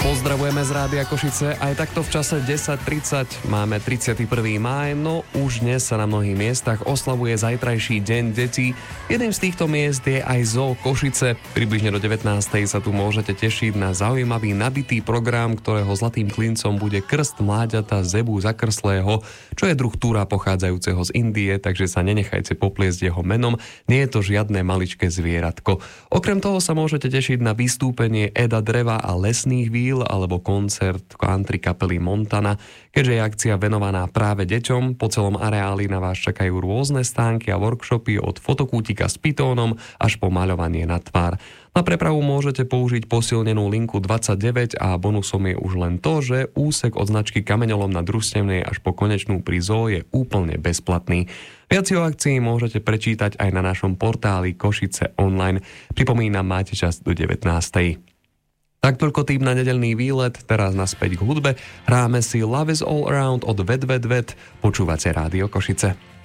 Pozdravujeme z Rádia Košice. Aj takto v čase 10:30 máme 31. máj, no už dnes sa na mnohých miestach oslavuje zajtrajší deň detí. Jedným z týchto miest je aj Zoo Košice. Približne do 19. sa tu môžete tešiť na zaujímavý nabitý program, ktorého zlatým klincom bude krst mláďata Zebu zakrslého, čo je druh túra pochádzajúceho z Indie, takže sa nenechajte popliesť jeho menom. Nie je to žiadne maličké zvieratko. Okrem toho sa môžete tešiť na vystúpenie Eda Dreva a lesných víl alebo koncert country kapely Montana. Keďže je akcia venovaná práve deťom, po celom areáli na vás čakajú rôzne stánky a workshopy od fotokútika s pitónom až po maľovanie na tvár. Na prepravu môžete použiť posilnenú linku 29 a bonusom je už len to, že úsek od značky Kameňolom na Družstevnej až po konečnú pri Zoo je úplne bezplatný. Viac o akcii môžete prečítať aj na našom portáli Košice online. Pripomínam, máte čas do 19. Tak toľko tým na nedeľný výlet, teraz naspäť k hudbe. Hráme si Love is All Around od Vet. Počúvate Rádio Košice.